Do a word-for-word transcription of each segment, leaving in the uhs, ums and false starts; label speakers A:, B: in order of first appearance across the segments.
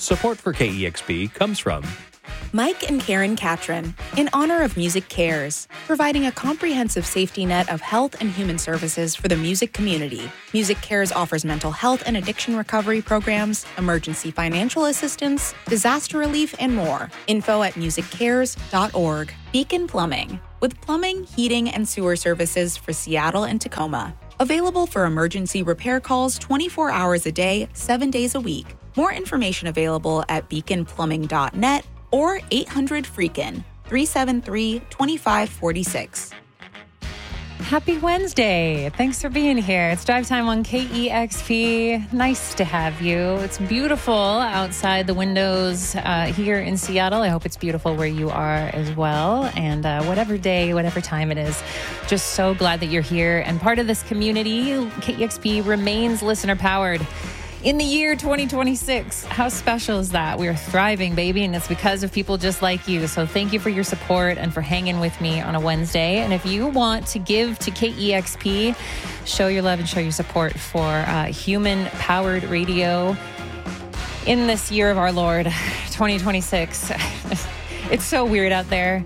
A: Support for K E X P comes from
B: Mike and Karen Catron, in honor of Music Cares, providing a comprehensive safety net of health and human services for the music community. Music Cares offers mental health and addiction recovery programs, emergency financial assistance, disaster relief, and more. Info at music cares dot org. Beacon Plumbing, with plumbing, heating, and sewer services for Seattle and Tacoma. Available for emergency repair calls twenty-four hours a day, seven days a week. More information available at beacon plumbing dot net or eight hundred freakin, three seven three, two five four six.
C: Happy Wednesday. Thanks for being here. It's Drive Time on K E X P. Nice to have you. It's beautiful outside the windows uh, here in Seattle. I hope it's beautiful where you are as well. And uh, whatever day, whatever time it is, just so glad that you're here and part of this community. K E X P remains listener powered. In the year twenty twenty-six, how special is that? We are thriving, baby, and it's because of people just like you. So thank you for your support and for hanging with me on a Wednesday. And if you want to give to K E X P, show your love and show your support for uh, human-powered radio in this year of our Lord, twenty twenty-six. It's so weird out there.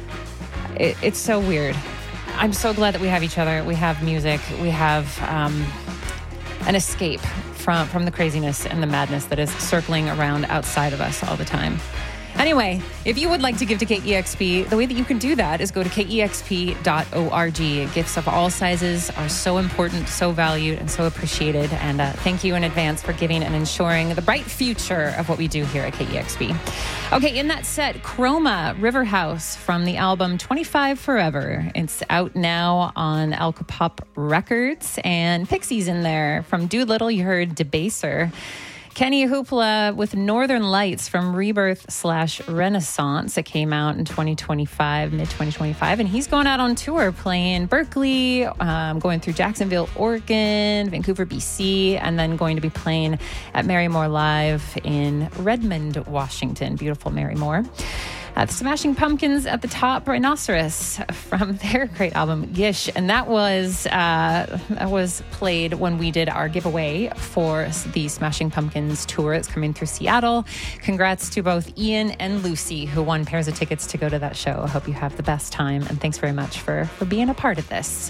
C: It, it's so weird. I'm so glad that we have each other. We have music. We have um, an escape from from the craziness and the madness that is circling around outside of us all the time. Anyway, if you would like to give to K E X P, the way that you can do that is go to K E X P dot org. Gifts of all sizes are so important, so valued, and so appreciated. And uh, thank you in advance for giving and ensuring the bright future of what we do here at K E X P. Okay, in that set, Chroma, River House from the album twenty-five Forever. It's out now on Alcopop Records, and Pixies in there. From Doolittle, you heard Debaser. Kenny Hoopla with Northern Lights from Rebirth slash Renaissance. It came out in twenty twenty-five, mid twenty twenty-five, and he's going out on tour playing Berkeley, um, going through Jacksonville, Oregon, Vancouver, B C, and then going to be playing at Marymore Live in Redmond, Washington. Beautiful Marymore. Uh, the Smashing Pumpkins at the top, Rhinoceros from their great album Gish, and that was uh, that was played when we did our giveaway for the Smashing Pumpkins tour. It's coming through Seattle. Congrats to both Ian and Lucy who won pairs of tickets to go to that show. I hope you have the best time, and thanks very much for for being a part of this.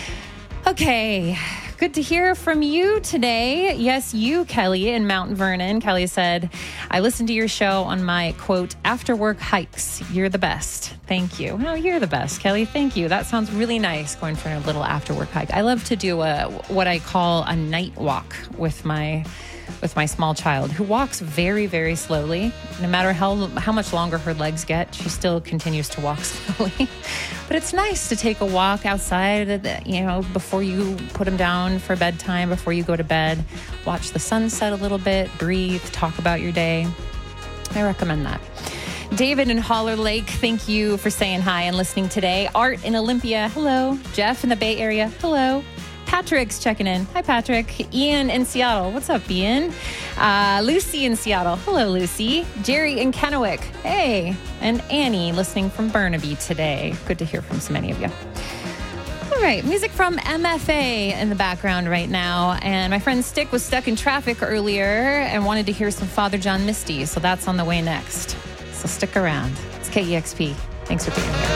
C: Okay, good to hear from you today. Yes, you, Kelly, in Mount Vernon. Kelly said, I listened to your show on my, quote, after work hikes. You're the best. Thank you. Oh, you're the best, Kelly. Thank you. That sounds really nice, going for a little after work hike. I love to do a what I call a night walk with my with my small child, who walks very, very slowly. No matter how how much longer her legs get, she still continues to walk slowly. But it's nice to take a walk outside, you know, before you put them down for bedtime, before you go to bed. Watch the sunset a little bit, breathe, talk about your day. I recommend that. David in Holler Lake, thank you for saying hi and listening today. Art in Olympia, hello. Jeff in the Bay Area, hello. Patrick's checking in. Hi, Patrick. Ian in Seattle. What's up, Ian? Uh, Lucy in Seattle. Hello, Lucy. Jerry in Kennewick. Hey. And Annie listening from Burnaby today. Good to hear from so many of you. All right. Music from M F A in the background right now. And my friend Stick was stuck in traffic earlier and wanted to hear some Father John Misty. So that's on the way next. So stick around. It's K E X P. Thanks for being here.